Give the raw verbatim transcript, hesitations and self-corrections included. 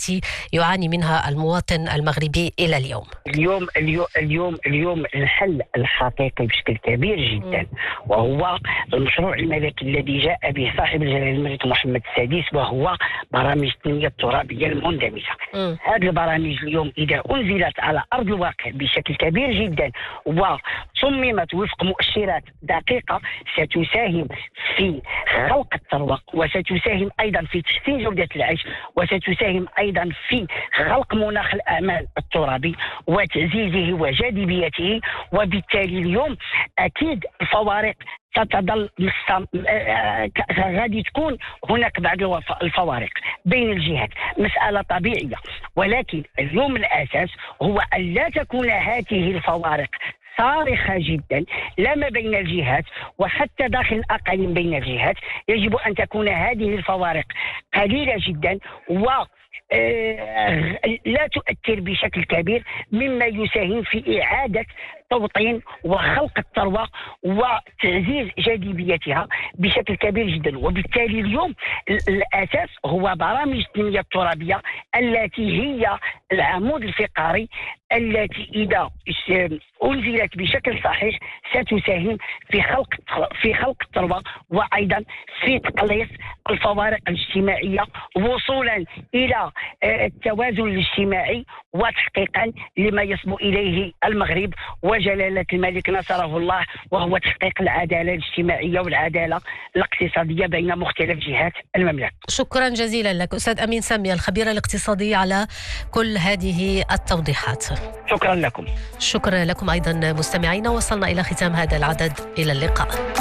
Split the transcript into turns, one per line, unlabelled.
التي يعاني منها المواطن المغربي إلى اليوم؟
اليوم اليوم اليوم اليوم الحل الحقيقي بشكل كبير جدا، وهو المشروع الملكي الذي جاء به صاحب الجلالة الملك محمد السادس، وهو برامج التنمية الترابية المندمجة. هذه البرامج اليوم إذا أنزلت على أرض الواقع بشكل كبير جدا وصممت وفق مؤشرات دقيقة، ستساهم في خلق الثروة، وستساهم أيضا في تحسين جودة العيش، وستساهم أيضا في خلق مناخ الأعمال الترابي وتعزيزه وجاذبيته. وبالتالي اليوم أكيد الفوارق ستظل مستم... غادي تكون هناك بعض الفوارق بين الجهات، مسألة طبيعية، ولكن اليوم الأساس هو أن لا تكون هذه الفوارق صارخة جدا لا ما بين الجهات وحتى داخل الأقاليم بين الجهات. يجب أن تكون هذه الفوارق قليلة جدا و لا تؤثر بشكل كبير، مما يساهم في إعادة توطين وخلق الثروة وتعزيز جاذبيتها بشكل كبير جدا. وبالتالي اليوم الأساس هو برامج التنمية الترابية التي هي العمود الفقري، التي إذا أنزلت بشكل صحيح ستساهم في خلق في خلق الثروة وأيضا في تقليص الفوارق الاجتماعية وصولا إلى التوازن الاجتماعي وتحقيقا لما يصبو إليه المغرب وجلالة الملك نصره الله، وهو تحقيق العدالة الاجتماعية والعدالة الاقتصادية بين مختلف جهات المملكة.
شكرا جزيلا لك أستاذ أمين سامي الخبير الاقتصادي على كل هذه التوضيحات.
شكرا لكم.
شكرا لكم أيضا مستمعينا، وصلنا إلى ختام هذا العدد، إلى اللقاء.